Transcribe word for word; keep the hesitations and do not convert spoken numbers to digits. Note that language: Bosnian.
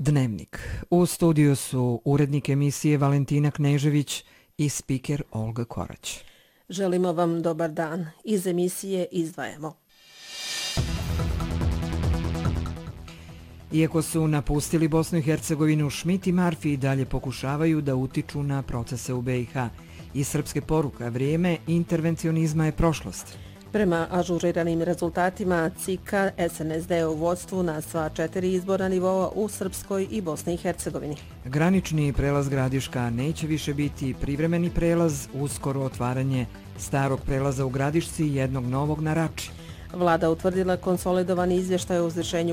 Dnevnik. U studiju su urednik emisije Valentina Knežević i spiker Olga Korać. Želimo vam dobar dan. Iz emisije izdvajamo. Iako su napustili Bosnu i Hercegovinu, Schmidt i Marfi i dalje pokušavaju da utiču na procese u B i H. Iz srpske poruka vrijeme intervencionizma je prošlost. Prema ažuriranim rezultatima C I K-a, S N S D u vodstvu na sva četiri izborna nivoa u Srpskoj i Bosni i Hercegovini. Granični prelaz Gradiška neće više biti privremeni prelaz, uskoro otvaranje starog prelaza u Gradišci i jednog novog na Rači. Vlada utvrdila konsolidovani izvještaj o izvršenju